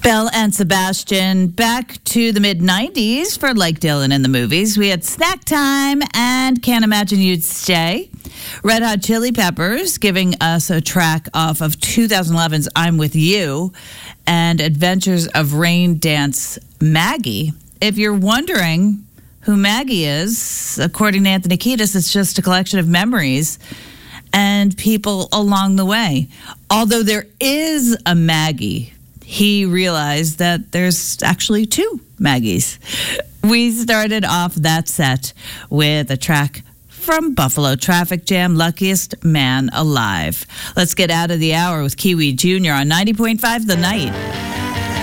Belle and Sebastian back to the mid-90s for Like Dylan in the Movies. We had Snack Time and Can't Imagine You'd Stay. Red Hot Chili Peppers giving us a track off of 2011's I'm With You and Adventures of Rain Dance Maggie. If you're wondering who Maggie is, according to Anthony Kiedis, it's just a collection of memories and people along the way. Although there is a Maggie, he realized that there's actually two Maggies. We started off that set with a track from Buffalo Traffic Jam, Luckiest Man Alive. Let's get out of the hour with Kiwi Jr. on 90.5 The Night.